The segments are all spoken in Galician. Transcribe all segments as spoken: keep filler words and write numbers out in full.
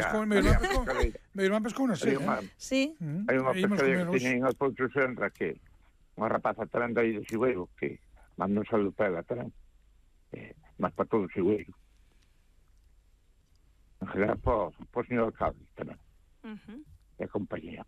pescou, meu irmán pescou, meu irmán pescou na sede. Sí. Hai unha pescadeira que tiñen as Pousos en Raquel, unha rapaza tamén de aí de Sigüeiro, que mandou un saludo para ela tamén, eh, mas para todo o Sigüeiro. En general, para o señor alcalde tamén, e a compañía.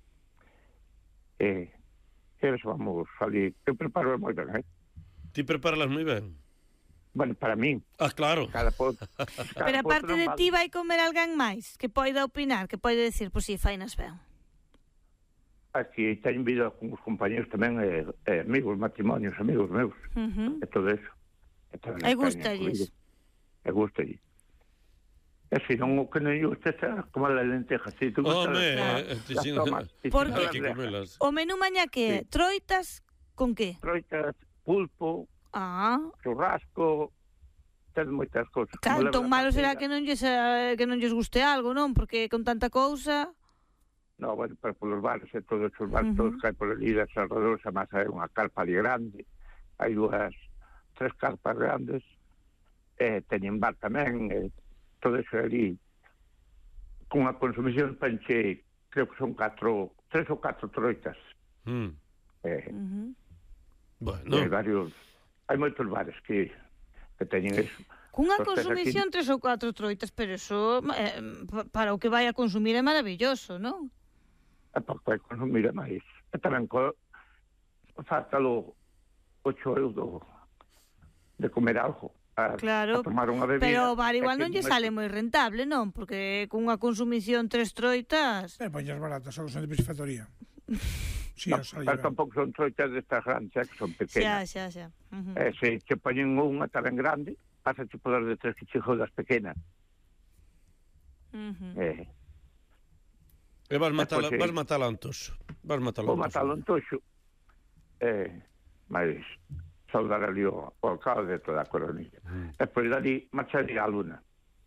E, e eso vamos salir, eu preparo moi ben, eh? Ti preparalas moi ben? Bueno, para mí. Ah, claro. Cada pot, cada Pero aparte de ti vai comer alguén máis que poida opinar, que poida decir, pois si, fainas ben. Aquí teño vida con os compañeros tamén, e, e amigos, matrimonios, amigos meus, uh-huh. e todo eso. E gustalles. E gustalles. E se non o que non gusta xa, como a lenteja. Si tú gustas, Home, porque o menú mañá que é? Troitas con que? Troitas, pulpo, ah. churrasco, ten moitas cousas. Claro, entón malo será que non lles, que non lles guste algo, non? Porque con tanta cousa... No, bueno, pero polos bares e todos os bares, uh-huh. todos que hai por ali das alrededores, a masa é unha carpa ali grande, hai dúas, tres carpas grandes, e teñen bar tamén, e todo eso ali, con a consumición penche, creo que son catro, tres ou catro troitas. Mm. Eh, uh-huh. Bueno. Hai varios... Hai moitos bares que, que teñen eso. Cunha consumición aquí... tres ou catro troitas, pero eso eh, para o que vai a consumir é maravilloso, non? É para o que vai consumir é máis. E tamén co... fátalo ocho euros de comer algo. A, claro, a tomar unha bebida. Pero o bar igual non lle sale moi rentable, non? Porque cunha consumición tres troitas... Pero poñas baratas, son de piscifactoría. Sí, no, pero tampouco son troitas destas grandes, que son pequenas. Xa, xa, xa. Uh-huh. Eh, se che poñen unha tamén grande, pasa che poder de tres que che jodas pequenas. Uh-huh. Eh, e vas matala, vas matala antoxo. Vas matala antoxo. Vou matala antoxo. Eh, mas saudar ali o, o alcalde de toda a coronilla. Uh-huh. E por ali marcharía a luna.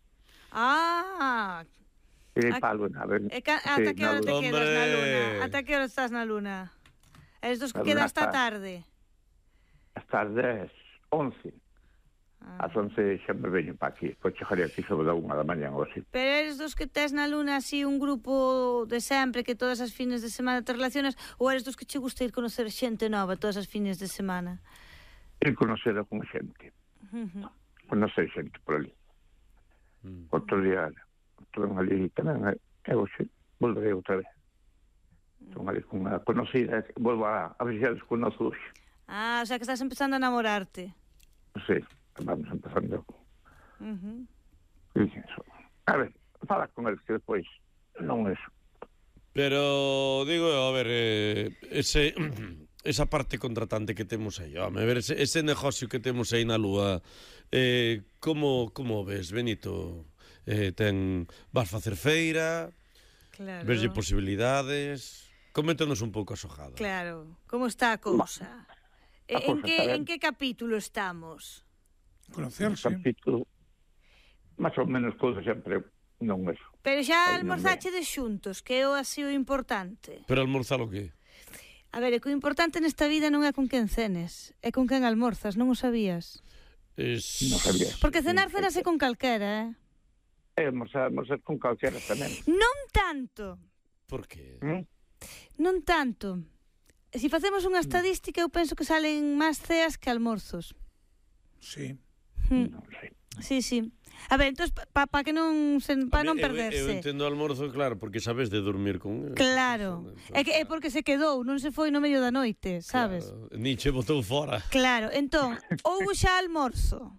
Ah, irei para a luna. E ca, ata sí, que hora te quedas Hombre. na luna? Ata que hora estás na luna? Es dos que queda hasta tarde? Hasta as dez, once. Ah. As once xa me veño para aquí. Pois chegaré aquí sobre a unha da mañan ou así. Pero eres dos que tes na luna así un grupo de sempre que todas as fines de semana te relacionas, ou eres dos que che gusta ir conocer xente nova todas as fines de semana? Ir conocer con xente. Uh-huh. Conocer xente por ali. Uh-huh. Outro día... Estón ali tamén, e hoxe volverei outra vez. Estón ali con unha conocida, volvo a, a ver se les conozo hoxe. Ah, o sea que estás empezando a enamorarte. Sí, vamos empezando. Uh-huh. Eso. A ver, fala con eles que despois non é eso. Pero, digo, a ver, eh, ese... esa parte contratante que temos aí, home, a ver, ese, ese negocio que temos aí na Lúa, eh, como, como ves, Benito? Eh, ten, vas facer feira, claro. Veslle posibilidades, coméntanos un pouco a xogada. Claro, como está a cousa? A en, que, en que capítulo estamos? Conocerse. Capítulo, máis ou menos cousa sempre non é. Pero xa almorzache de xuntos, que é o así o importante. Pero almorzar o que? A ver, é que o importante nesta vida non é con quen cenes, é con quen almorzas, non o sabías? Es... Non sabías. Porque cenar cenase con calquera, eh? É, almorzar con calquera tamén. Non tanto. Por que? ¿Mm? Non tanto. Se si facemos unha estadística, eu penso que salen máis ceas que almorzos. Sí. Hmm. Non sei. Sí, sí. A ver, entón, para pa que non se, pa non perderse. Eu, eu entendo o almorzo, claro, porque sabes de dormir con... Claro. Entonces, é que é porque se quedou, non se foi no medio da noite, sabes? Claro. Nietzsche botou fora. Claro, entón, houbo xa almorzo?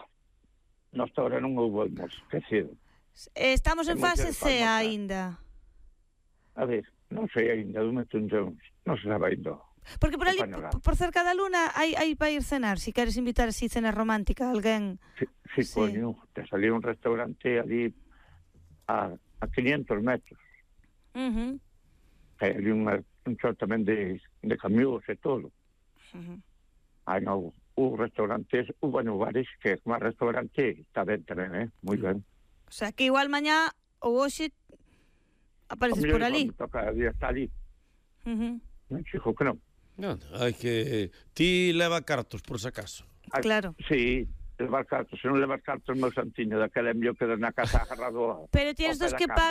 Nosta hora non houbo almorzo, que cedo. Estamos en fase C aínda. A ver, non sei aínda, do momento non, non se sabe aínda. Porque por ali, por, por cerca da luna, hai, hai para ir cenar, se si queres invitar así cena romántica a alguén. Sí, sí, sí. Coño, te salía un restaurante ali a, a quinientos metros. Uh-huh. Hai ali un, un show tamén de, de camións e todo. Uh-huh. Hai no, un restaurante, un bueno, bares, que é un restaurante, está ben tamén, eh? Moi ben. O sea, que igual mañá ou hoxe apareces por ali. Toca a día está ali. Uh-huh. Non xixo que non. Non, hai que... Ti leva cartos, por si acaso. Claro. Sí, levar cartos. Se non levar cartos, meu santiño, daquela é mellor que na casa agarrado... Pero tienes dos que pagar